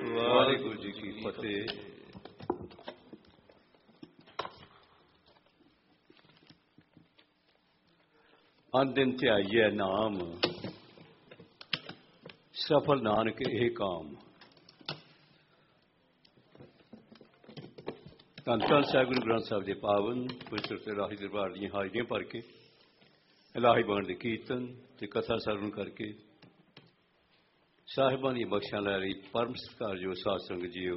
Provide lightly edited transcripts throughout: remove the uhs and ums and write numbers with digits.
ਵਾਹਿਗੁਰੂ ਜੀ ਕੀ ਫਤਿਹ। ਅੰਦਿਨ ਧਿਆਈਐ ਨਾਮ, ਸਫਲ ਨਾਨਕ ਇਹ ਕਾਮ। ਧੰਨ ਧੰਨ ਸਾਹਿਬ ਗੁਰੂ ਗ੍ਰੰਥ ਸਾਹਿਬ ਦੇ ਪਾਵਨ ਪਵਿੱਤਰ ਤੇ ਰਾਹੀ ਦਰਬਾਰ ਦੀਆਂ ਹਾਜ਼ਰੀਆਂ ਭਰ ਕੇ, ਇਲਾਹੀ ਬਾਣੀ ਦੇ ਕੀਰਤਨ ਤੇ ਕਥਾ ਸਰਵਣ ਕਰਕੇ ਸਾਹਿਬਾਂ ਦੀਆਂ ਬਖਸ਼ਾਂ ਲੈ ਰਹੀ ਪਰਮ ਸਤਿਕਾਰਯੋਗ ਸਾਧ ਸੰਗਤ ਜੀਓ,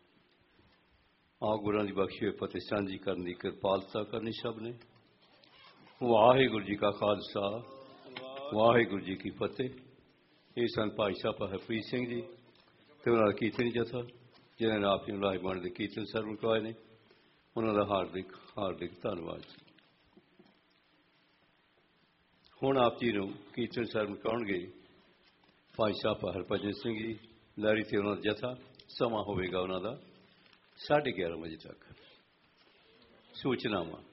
ਆਓ ਗੁਰਾਂ ਦੀ ਬਖਸ਼ੀ ਹੋਈ ਫਤਿਹ ਸਾਂਝੀ ਕਰਨ ਦੀ ਕਿਰਪਾਲਤਾ ਕਰਨੀ ਸਭ ਨੇ। ਵਾਹਿਗੁਰੂ ਜੀ ਕਾ ਖਾਲਸਾ, ਵਾਹਿਗੁਰੂ ਜੀ ਕੀ ਫਤਿਹ। ਇਹ ਸਨ ਭਾਈ ਸਾਹਿਬ ਹਰਪ੍ਰੀਤ ਸਿੰਘ ਜੀ ਤੇ ਉਹਨਾਂ ਦਾ ਕੀਰਤਨ ਜਥਾ, ਜਿਹਨਾਂ ਨੇ ਆਪ ਜੀ ਨੂੰ ਇਲਾਹੀ ਬਾਣੀ ਦੇ ਕੀਰਤਨ ਸਰਵਣ ਕਰਵਾਏ ਨੇ। ਉਹਨਾਂ ਦਾ ਹਾਰਦਿਕ ਹਾਰਦਿਕ ਧੰਨਵਾਦ ਜੀ। ਹੁਣ ਆਪ ਜੀ ਨੂੰ ਕੀਰਤਨ ਸਰਵਣ ਕਰਾਉਣਗੇ ਭਾਈ ਸਾਹਿਬ ਹਰਭਜਨ ਸਿੰਘ ਜੀ ਲਹਿਰੀ ਤੇ ਉਹਨਾਂ ਦਾ ਜਥਾ। ਸਮਾਂ ਹੋਵੇਗਾ ਉਹਨਾਂ ਦਾ 11:30 ਵਜੇ ਤੱਕ। ਸੂਚਨਾਵਾਂ।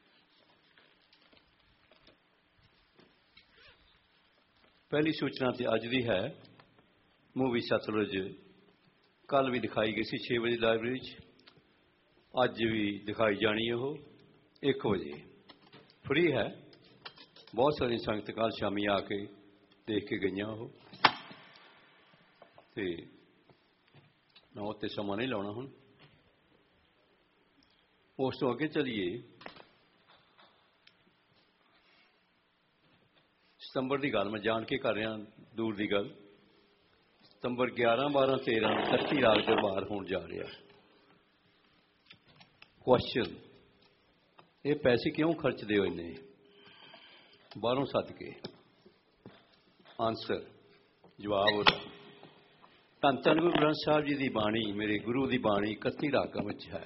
ਪਹਿਲੀ ਸੂਚਨਾ ਤੇ ਅੱਜ ਦੀ ਹੈ, ਮੂਵੀ ਸਤਲੁਜ ਕੱਲ੍ਹ ਵੀ ਦਿਖਾਈ ਗਈ ਸੀ 6 ਵਜੇ ਲਾਇਬ੍ਰੇਰੀ 'ਚ, ਅੱਜ ਵੀ ਦਿਖਾਈ ਜਾਣੀ ਉਹ 1 ਵਜੇ। ਫ੍ਰੀ ਹੈ, ਬਹੁਤ ਸਾਰੀ ਸੰਗਤ ਕੱਲ੍ਹ ਸ਼ਾਮੀ ਆ ਕੇ ਦੇਖ ਕੇ ਗਈਆਂ ਉਹ। ਤੇ ਮੈਂ ਉੱਤੇ ਸਮਾਂ ਨਹੀਂ ਲਾਉਣਾ ਹੁਣ। ਉਸ ਤੋਂ ਅੱਗੇ ਚੱਲੀਏ। ਸਤੰਬਰ ਦੀ ਗੱਲ ਮੈਂ ਜਾਣ ਕੇ ਕਰ ਰਿਹਾ, ਦੂਰ ਦੀ ਗੱਲ। ਸਤੰਬਰ 11, 12, 13, 31 ਰਾਗ ਦਰਬਾਰ ਹੋਣ ਜਾ ਰਿਹਾ। ਕੁਐਸਚਨ, ਇਹ ਪੈਸੇ ਕਿਉਂ ਖਰਚਦੇ ਹੋਏ ਨੇ ਬਾਹਰੋਂ ਸੱਦ ਕੇ? ਆਨਸਰ, ਜਵਾਬ ਉਹਦਾ, ਧੰਨ ਧੰਨ ਗੁਰੂ ਗ੍ਰੰਥ ਸਾਹਿਬ ਜੀ ਦੀ ਬਾਣੀ, ਮੇਰੇ ਗੁਰੂ ਦੀ ਬਾਣੀ 31 ਰਾਗਾਂ ਵਿੱਚ ਹੈ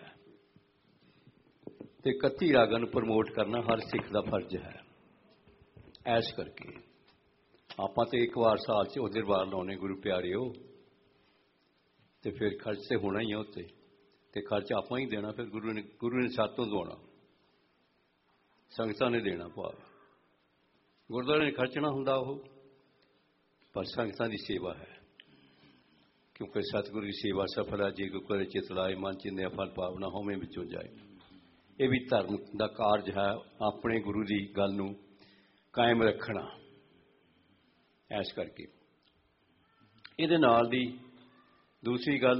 ਤੇ 31 ਰਾਗਾਂ ਨੂੰ ਪ੍ਰਮੋਟ ਕਰਨਾ ਹਰ ਸਿੱਖ ਦਾ ਫਰਜ਼ ਹੈ। ਐਸ ਕਰਕੇ ਆਪਾਂ ਤੇ ਇੱਕ ਵਾਰ ਸਾਲ 'ਚ ਉਹ ਦਰਬਾਰ ਲਾਉਣੇ ਗੁਰੂ ਪਿਆਰਿਓ, ਤੇ ਫਿਰ ਖਰਚ ਤੇ ਹੋਣਾ ਹੀ ਆ ਉੱਤੇ, ਤੇ ਖਰਚ ਆਪਾਂ ਹੀ ਦੇਣਾ। ਫਿਰ ਗੁਰੂ ਨੇ ਸਾਤੋਂ ਦਵਾਉਣਾ, ਸੰਗਤਾਂ ਨੇ ਦੇਣਾ। ਭਾਵ ਗੁਰਦੁਆਰੇ ਨੇ ਖਰਚਣਾ ਹੁੰਦਾ ਉਹ, ਪਰ ਸੰਗਤਾਂ ਦੀ ਸੇਵਾ ਹੈ। ਕਿਉਂਕਿ ਸਤਿਗੁਰੂ ਦੀ ਸੇਵਾ ਸਫਲ ਹੈ ਜੇ ਗੁਰੂ ਕਰੇ ਚਿਤ ਲਾਏ, ਮਨ ਚਿੰਦਿਆ ਫਲ ਪਾਵਨਾ ਹੋਵੇਂ ਵਿੱਚੋਂ ਜਾਏ। ਇਹ ਵੀ ਧਰਮ ਦਾ ਕਾਰਜ ਹੈ, ਆਪਣੇ ਗੁਰੂ ਦੀ ਗੱਲ ਨੂੰ ਕਾਇਮ ਰੱਖਣਾ। ਐਸ ਕਰਕੇ ਇਹਦੇ ਨਾਲ ਦੀ ਦੂਸਰੀ ਗੱਲ,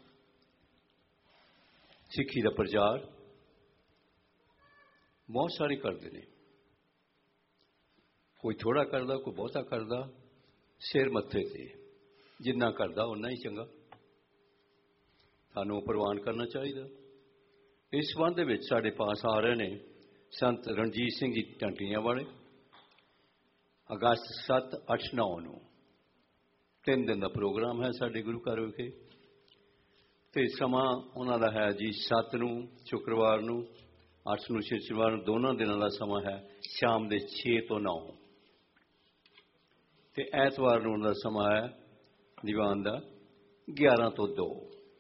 ਸਿੱਖੀ ਦਾ ਪ੍ਰਚਾਰ ਬਹੁਤ ਸਾਰੇ ਕਰਦੇ ਨੇ। ਕੋਈ ਥੋੜ੍ਹਾ ਕਰਦਾ, ਕੋਈ ਬਹੁਤਾ ਕਰਦਾ, ਸਿਰ ਮੱਥੇ ਤੇ ਜਿੰਨਾ ਕਰਦਾ ਓਨਾ ਹੀ ਚੰਗਾ। ਸਾਨੂੰ ਪ੍ਰਵਾਨ ਕਰਨਾ ਚਾਹੀਦਾ। ਇਸ ਸੰਬੰਧ ਦੇ ਵਿੱਚ ਸਾਡੇ ਪਾਸ ਆ ਰਹੇ ਨੇ ਸੰਤ ਰਣਜੀਤ ਸਿੰਘ ਜੀ ਟੰਟੀਆਂ ਵਾਲੇ। ਅਗਸਤ 7, 8, 9 ਨੂੰ 3 ਦਿਨ ਦਾ ਪ੍ਰੋਗਰਾਮ ਹੈ ਸਾਡੇ ਗੁਰੂ ਘਰ ਵਿਖੇ। ਤੇ ਸਮਾਂ ਉਹਨਾਂ ਦਾ ਹੈ ਜੀ 7 ਨੂੰ ਸ਼ੁੱਕਰਵਾਰ ਨੂੰ, 8 ਨੂੰ ਸ਼ਨੀਵਾਰ ਨੂੰ। ਦੋਨਾਂ ਦਿਨਾਂ ਦਾ ਸਮਾਂ ਹੈ ਸ਼ਾਮ ਦੇ 6 ਤੋਂ 9। ਤੇ ਐਤਵਾਰ ਨੂੰ ਉਹਨਾਂ ਦਾ ਸਮਾਂ ਹੈ ਦੀਵਾਨ ਦਾ 11 ਤੋਂ 2।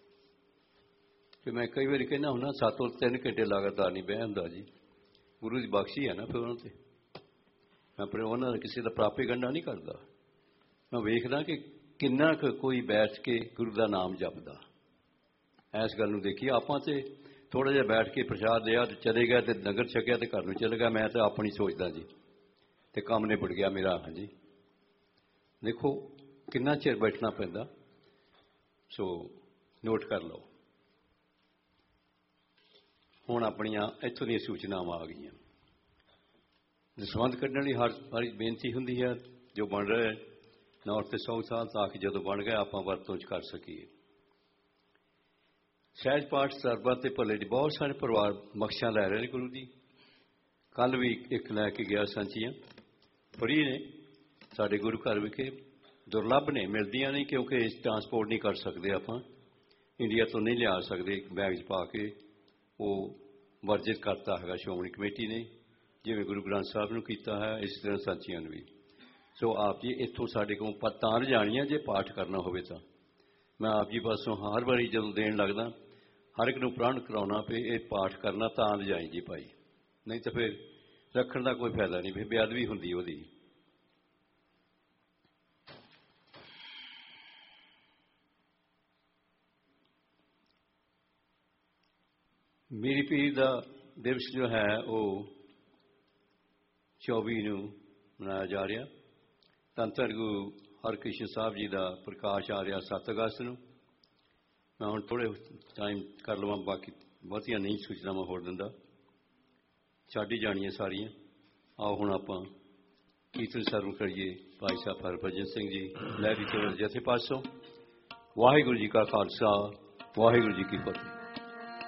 ਤੇ ਮੈਂ ਕਈ ਵਾਰੀ ਕਹਿੰਦਾ ਹੁੰਦਾ 7 ਤੋਂ 3 ਘੰਟੇ ਲਗਾਤਾਰ ਨਹੀਂ ਬਹਿ ਹੁੰਦਾ ਜੀ। ਗੁਰੂ ਦੀ ਬਖਸ਼ੀ ਹੈ ਨਾ ਫਿਰ ਉਹਨਾਂ ਤੇ। ਮੈਂ ਆਪਣੇ ਉਹਨਾਂ ਦਾ ਕਿਸੇ ਦਾ ਪ੍ਰਾਪੇਗੰਡਾ ਨਹੀਂ ਕਰਦਾ। ਮੈਂ ਵੇਖਦਾ ਕਿ ਕਿੰਨਾ ਕੁ ਕੋਈ ਬੈਠ ਕੇ ਗੁਰੂ ਦਾ ਨਾਮ ਜਪਦਾ। ਇਸ ਗੱਲ ਨੂੰ ਦੇਖੀਏ। ਆਪਾਂ ਤੇ ਥੋੜ੍ਹਾ ਜਿਹਾ ਬੈਠ ਕੇ ਪ੍ਰਸ਼ਾਦ ਲਿਆ ਤੇ ਚਲੇ ਗਿਆ ਤੇ ਲੰਗਰ ਛਕਿਆ ਤੇ ਘਰ ਨੂੰ ਚਲੇ ਗਿਆ। ਮੈਂ ਤਾਂ ਆਪਣੀ ਸੋਚਦਾ ਜੀ, ਤੇ ਕੰਮ ਨਿਬੜ ਗਿਆ ਮੇਰਾ। ਹਾਂਜੀ, ਦੇਖੋ ਕਿੰਨਾ ਚਿਰ ਬੈਠਣਾ ਪੈਂਦਾ। ਸੋ ਨੋਟ ਕਰ ਲਓ। ਹੁਣ ਆਪਣੀਆਂ ਇੱਥੋਂ ਦੀਆਂ ਸੂਚਨਾਵਾਂ ਆ ਗਈਆਂ। ਦਸਵੰਧ ਕੱਢਣ ਲਈ ਹਰ ਵਾਰੀ ਬੇਨਤੀ ਹੁੰਦੀ ਹੈ, ਜੋ ਬਣ ਰਿਹਾ ਨੌਰਥ ਤੇ ਸਾਊਥ ਸਾਲ, ਤਾਂ ਕਿ ਜਦੋਂ ਬਣ ਗਿਆ ਆਪਾਂ ਵਰਤੋਂ 'ਚ ਕਰ ਸਕੀਏ। ਸਹਿਜ ਪਾਠ ਸਰਬੱਤ ਤੇ ਭਲੇ ਦੀ ਬਹੁਤ ਸਾਰੇ ਪਰਿਵਾਰ ਬਖਸ਼ਾਂ ਲੈ ਰਹੇ ਨੇ ਗੁਰੂ ਦੀ। ਕੱਲ੍ਹ ਵੀ ਇੱਕ ਲੈ ਕੇ ਗਿਆ ਸੰਚੀਆਂ, ਫਰੀ ਨੇ ਸਾਡੇ ਗੁਰੂ ਘਰ ਵਿਖੇ। ਦੁਰਲੱਭ ਨੇ, ਮਿਲਦੀਆਂ ਨਹੀਂ, ਕਿਉਂਕਿ ਟਰਾਂਸਪੋਰਟ ਨਹੀਂ ਕਰ ਸਕਦੇ ਆਪਾਂ, ਇੰਡੀਆ ਤੋਂ ਨਹੀਂ ਲਿਆ ਸਕਦੇ ਬੈਗ 'ਚ ਪਾ ਕੇ। ਉਹ ਵਰਜਿਤ ਕਰਤਾ ਹੈਗਾ ਸ਼੍ਰੋਮਣੀ ਕਮੇਟੀ ਨੇ, ਜਿਵੇਂ ਗੁਰੂ ਗ੍ਰੰਥ ਸਾਹਿਬ ਨੂੰ ਕੀਤਾ ਹੈ, ਇਸ ਤਰ੍ਹਾਂ ਸਾਚੀਆਂ ਨੂੰ ਵੀ। ਸੋ ਆਪ ਜੀ ਇੱਥੋਂ ਸਾਡੇ ਕੋਲ ਤਾਂ ਰਜਾਣੀਆਂ ਜੇ ਪਾਠ ਕਰਨਾ ਹੋਵੇ ਤਾਂ। ਮੈਂ ਆਪ ਜੀ ਪਾਸੋਂ ਹਰ ਵਾਰੀ ਜਦੋਂ ਦੇਣ ਲੱਗਦਾ ਹਰ ਇੱਕ ਨੂੰ ਪ੍ਰਣ ਕਰਾਉਣਾ ਪਏ ਇਹ ਪਾਠ ਕਰਨਾ ਤਾਂ ਰਜਾਈ ਜੀ ਭਾਈ, ਨਹੀਂ ਤਾਂ ਫਿਰ ਰੱਖਣ ਦਾ ਕੋਈ ਫਾਇਦਾ ਨਹੀਂ, ਫਿਰ ਬੇਅਦਬੀ ਹੁੰਦੀ ਉਹਦੀ। ਮੀਰੀ ਪੀਰ ਦਾ ਦਿਵਸ ਜੋ ਹੈ ਉਹ 24 ਨੂੰ ਮਨਾਇਆ ਜਾ ਰਿਹਾ। ਧੰਨ ਧੰਨ ਗੁਰੂ ਹਰਕ੍ਰਿਸ਼ਨ ਸਾਹਿਬ ਜੀ ਦਾ ਪ੍ਰਕਾਸ਼ ਆ ਰਿਹਾ 7 ਅਗਸਤ ਨੂੰ। ਮੈਂ ਹੁਣ ਥੋੜ੍ਹੇ ਟਾਈਮ ਕਰ ਲਵਾਂ, ਬਾਕੀ ਬਹੁਤੀਆਂ ਨਹੀਂ ਸੂਚਨਾਵਾਂ ਹੋਰ ਦਿੰਦਾ, ਛੱਡ ਹੀ ਜਾਣੀਆਂ ਸਾਰੀਆਂ। ਆਓ ਹੁਣ ਆਪਾਂ ਕੀਰਤਨ ਸਰਵ ਕਰੀਏ ਭਾਈ ਸਾਹਿਬ ਹਰਭਜਨ ਸਿੰਘ ਜੀ ਲਹਿਰੀ ਚੌਧਰੀ ਜਥੇ ਪਾਸੋਂ। ਵਾਹਿਗੁਰੂ ਜੀ ਕਾ ਖਾਲਸਾ, ਵਾਹਿਗੁਰੂ ਜੀ ਕੀ ਫਤਿਹ।